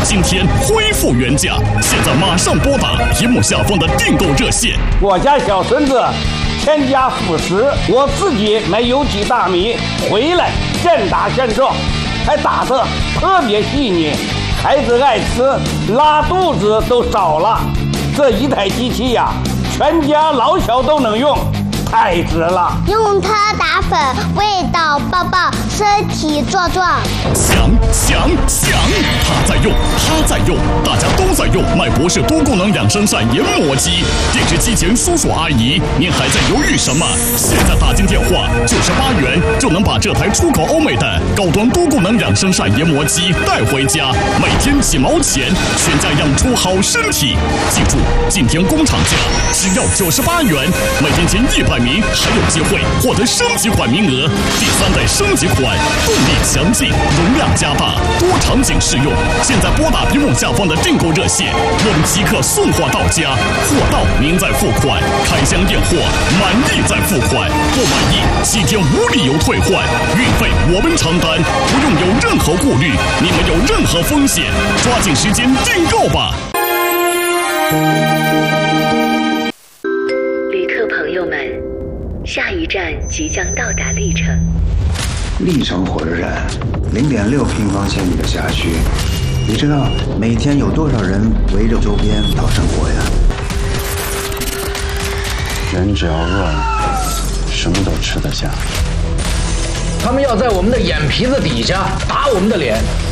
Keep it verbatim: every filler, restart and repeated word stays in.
今天恢复原价，现在马上拨打屏幕下方的订购热线。 我家小孙子添加辅食，我自己买有机大米回来现打现做，还打得特别细腻，孩子爱吃，拉肚子都少了。这一台机器呀、啊，全家老小都能用，太值了！ 用它打粉，味道爆爆，身体壮壮。 想想想，他在用，他在用，大家都在用麦博士多功能养生膳研磨机。电视机前叔叔阿姨，您还在犹豫什么？现在打进电话，九十八元就能把这台出口欧美的高端多功能养生膳研磨机带回家，每天几毛钱，全家养出好身体。记住，今天工厂价只要九十八元，每天前一百名还有机会获得升级款名额。第三代升级款，动力强劲，容量加大，多场景适用。现在拨打屏幕下方的订购热线，我们即刻送货到家，货到您再付款，开箱验货，满意再付款，不满意七天无理由退换，运费我们承担，不用有任何顾虑，你们有任何风险，抓紧时间订购吧。 旅客朋友们，下一站即将到达历城。 历城火车站，零点六平方千米的辖区，你知道每天有多少人围着周边讨生活呀？ 人只要饿，什么都吃得下。 他们要在我们的眼皮子底下打我们的脸，